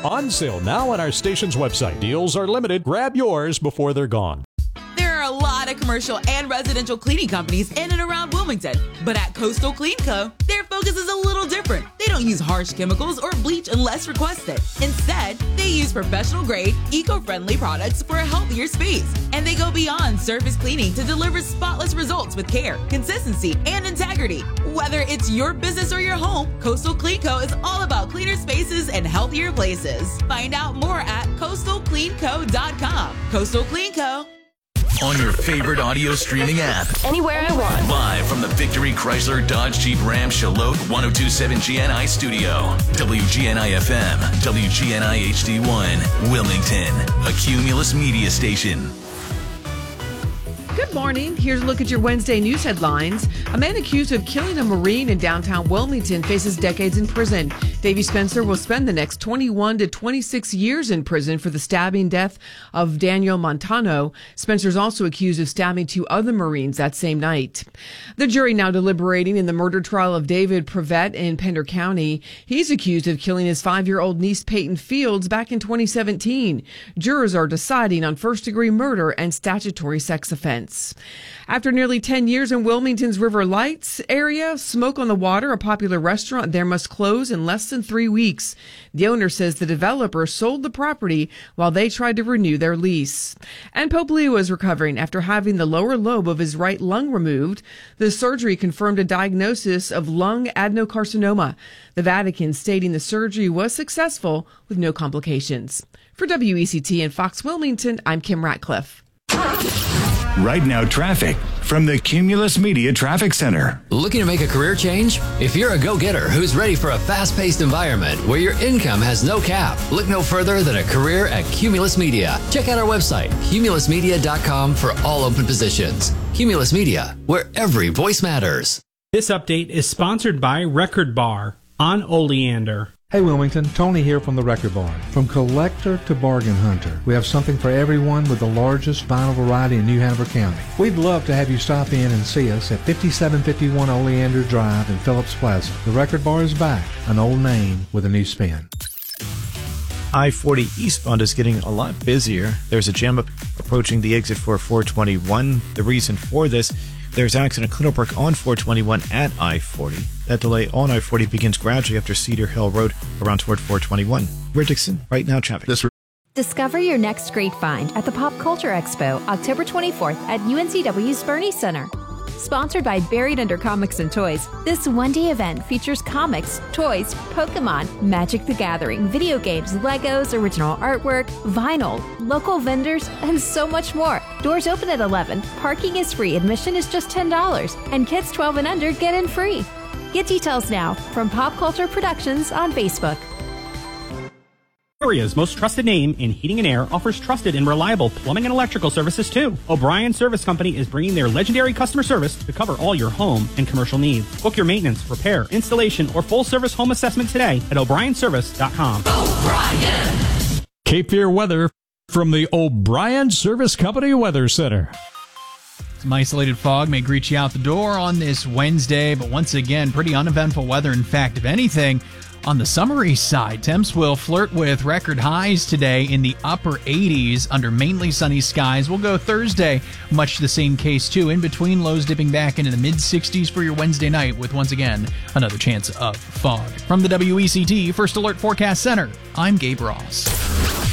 On sale now on our station's website. Deals are limited. Grab yours before they're gone. There are a lot of commercial and residential cleaning companies in and around Wilmington, but at Coastal Clean Co., their focus is a little different. They don't use harsh chemicals or bleach unless requested. Instead, they use professional-grade, eco-friendly products for a healthier space. And they go beyond surface cleaning to deliver spotless results with care, consistency, and integrity. Whether it's your business or your home, Coastal Clean Co. is all about cleaner spaces and healthier places. Find out more at coastalcleanco.com. Coastal Clean Co. On your favorite audio streaming app. Anywhere I want. Live from the Victory Chrysler Dodge Jeep Ram Charlotte 1027 GNI studio. WGNI FM, WGNI HD1, Wilmington, a Cumulus media station. Good morning. Here's a look at your Wednesday news headlines. A man accused of killing a Marine in downtown Wilmington faces decades in prison. Davy Spencer will spend the next 21 to 26 years in prison for the stabbing death of Daniel Montano. Spencer's also accused of stabbing 2 other Marines that same night. The jury now deliberating in the murder trial of David Prevet in Pender County. He's accused of killing his 5-year-old niece Peyton Fields back in 2017. Jurors are deciding on first-degree murder and statutory sex offense. After nearly 10 years in Wilmington's River Lights area, Smoke on the Water, a popular restaurant there, must close in less than 3 weeks. The owner says the developer sold the property while they tried to renew their lease. And Pope Leo is recovering after having the lower lobe of his right lung removed. The surgery confirmed a diagnosis of lung adenocarcinoma. The Vatican stating the surgery was successful with no complications. For WECT and Fox Wilmington, I'm Kim Ratcliffe. Right now, traffic from the Cumulus Media Traffic Center. Looking to make a career change? If you're a go-getter who's ready for a fast-paced environment where your income has no cap, look no further than a career at Cumulus Media. Check out our website, cumulusmedia.com, for all open positions. Cumulus Media, where every voice matters. This update is sponsored by Record Bar on Oleander. Hey Wilmington, Tony here from the Record Bar. From collector to bargain hunter, we have something for everyone with the largest vinyl variety in New Hanover County. We'd love to have you stop in and see us at 5751 Oleander Drive in Phillips Plaza. The Record Bar is back, an old name with a new spin. I-40 eastbound is getting a lot busier. There's a jam up approaching the exit for 421. The reason for this, there's accident cleanup work on 421 at I-40. That delay on I-40 begins gradually after Cedar Hill Road around toward 421. We're Dixon. Right now, traffic. Discover your next great find at the Pop Culture Expo, October 24th at UNCW's Bernie Center. Sponsored by Buried Under Comics and Toys, this one-day event features comics, toys, Pokemon, Magic the Gathering, video games, Legos, original artwork, vinyl, local vendors, and so much more. Doors open at 11, parking is free, admission is just $10, and kids 12 and under get in free. Get details now from Pop Culture Productions on Facebook. Area's most trusted name in heating and air offers trusted and reliable plumbing and electrical services too. O'Brien Service Company is bringing their legendary customer service to cover all your home and commercial needs. Book your maintenance, repair, installation, or full service home assessment today at o'brienservice.com. O'Brien! Cape Fear weather from the O'Brien Service Company Weather Center. Some isolated fog may greet you out the door on this Wednesday, but once again, pretty uneventful weather. In fact, if anything, on the summery side, temps will flirt with record highs today in the upper 80s under mainly sunny skies. We'll go Thursday, much the same case too. In between, lows dipping back into the mid-60s for your Wednesday night with, once again, another chance of fog. From the WECT First Alert Forecast Center, I'm Gabe Ross.